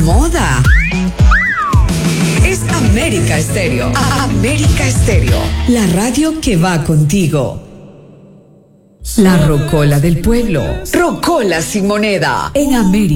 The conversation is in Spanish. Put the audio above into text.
moda. Es América Estéreo. América Estéreo. La radio que va contigo. La rocola del pueblo. Rocola sin moneda. En América.